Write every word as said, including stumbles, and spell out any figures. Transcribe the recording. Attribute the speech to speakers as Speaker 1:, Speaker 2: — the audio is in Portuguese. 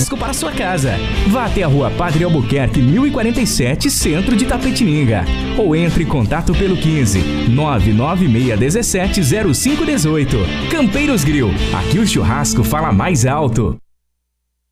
Speaker 1: churrasco para sua casa. Vá até a Rua Padre Albuquerque mil e quarenta e sete, centro de Tapetininga. Ou entre em contato pelo quinze, nove nove seis um sete, zero cinco um oito. Campeiros Grill, aqui o churrasco fala mais alto.